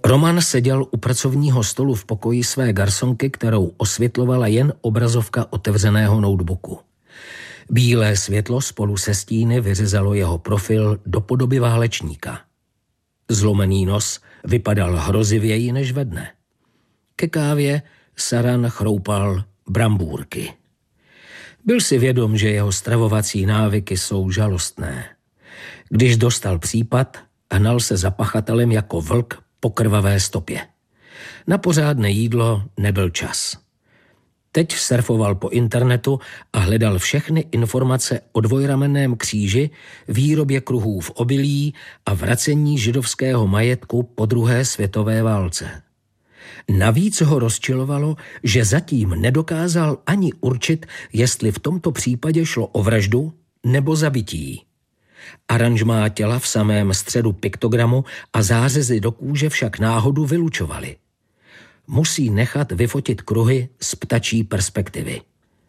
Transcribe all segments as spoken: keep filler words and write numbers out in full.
Roman seděl u pracovního stolu v pokoji své garsonky, kterou osvětlovala jen obrazovka otevřeného notebooku. Bílé světlo spolu se stíny vyřezalo jeho profil do podoby válečníka. Zlomený nos vypadal hrozivěji než ve dne. Ke kávě Saran chroupal brambůrky. Byl si vědom, že jeho stravovací návyky jsou žalostné. Když dostal případ, hnal se za pachatelem jako vlk po krvavé stopě. Na pořádné jídlo nebyl čas. Teď surfoval po internetu a hledal všechny informace o dvojramenném kříži, výrobě kruhů v obilí a vracení židovského majetku po druhé světové válce. Navíc ho rozčilovalo, že zatím nedokázal ani určit, jestli v tomto případě šlo o vraždu nebo zabití. Aranžmá těla v samém středu piktogramu a zářezy do kůže však náhodu vylučovaly. Musí nechat vyfotit kruhy z ptačí perspektivy.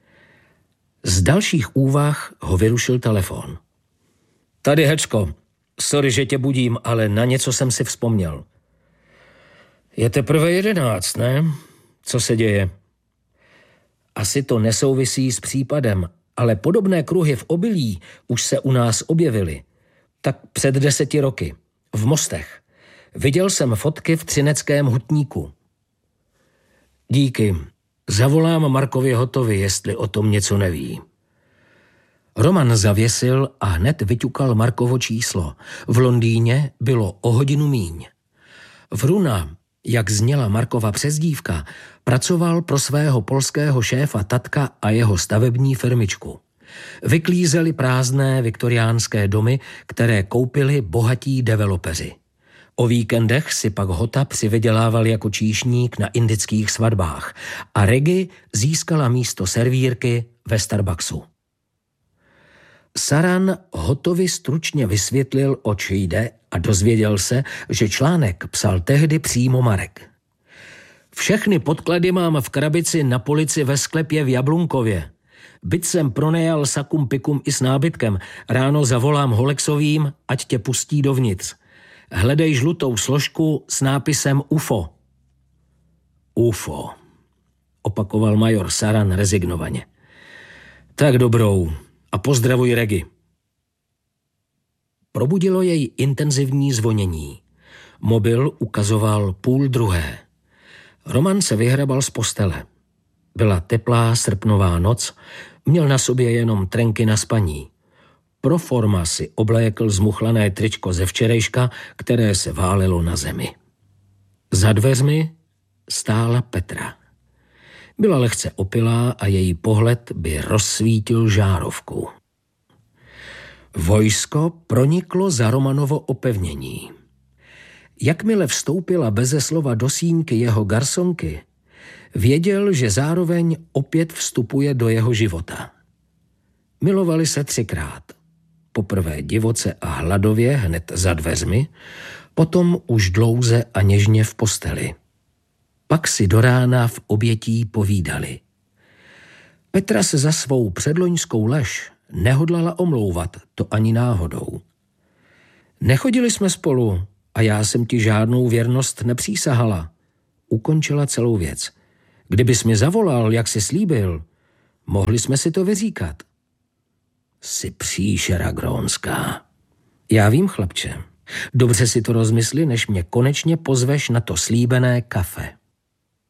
Z dalších úvah ho vyrušil telefon. Tady, Hečko, sorry, že tě budím, ale na něco jsem si vzpomněl. Je teprve jedenáct, ne? Co se děje? Asi to nesouvisí s případem, ale podobné kruhy v obilí už se u nás objevily. Tak před deseti roky. V Mostech. Viděl jsem fotky v Třineckém hutníku. Díky. Zavolám Markovi Hotovi, jestli o tom něco neví. Roman zavěsil a hned vyťukal Markovo číslo. V Londýně bylo o hodinu míň. Vruna, jak zněla Markova přezdívka, pracoval pro svého polského šéfa tatka a jeho stavební firmičku. Vyklízeli prázdné viktoriánské domy, které koupili bohatí developeři. O víkendech si pak Hota přivydělával jako číšník na indických svatbách a Regi získala místo servírky ve Starbucksu. Saran Hotovi stručně vysvětlil, oč jde, a dozvěděl se, že článek psal tehdy přímo Marek. Všechny podklady mám v krabici na polici ve sklepě v Jablunkově. Byť jsem pronajal sakum pikum i s nábytkem, ráno zavolám Holexovým, ať tě pustí dovnitř. Hledej žlutou složku s nápisem U F O. U F O, opakoval major Saran rezignovaně. Tak dobrou a pozdravuj Regi. Probudilo jej intenzivní zvonění. Mobil ukazoval půl druhé. Roman se vyhrabal z postele. Byla teplá srpnová noc, měl na sobě jenom trenky na spaní. Pro forma si oblékl zmuchlané tričko ze včerejška, které se válelo na zemi. Za dveřmi stála Petra. Byla lehce opilá a její pohled by rozsvítil žárovku. Vojsko proniklo za Romanovo opevnění. Jakmile vstoupila beze slova do sínky jeho garsonky, věděl, že zároveň opět vstupuje do jeho života. Milovali se třikrát. Poprvé divoce a hladově hned za dveřmi, potom už dlouze a něžně v posteli. Pak si do rána v obětí povídali. Petra se za svou předloňskou lež nehodlala omlouvat, to ani náhodou. Nechodili jsme spolu a já jsem ti žádnou věrnost nepřísahala. Ukončila celou věc. Kdybys mi zavolal, jak jsi slíbil, mohli jsme si to vyříkat. Jsi příšera grónská. Já vím, chlapče. Dobře si to rozmysli, než mě konečně pozveš na to slíbené kafe.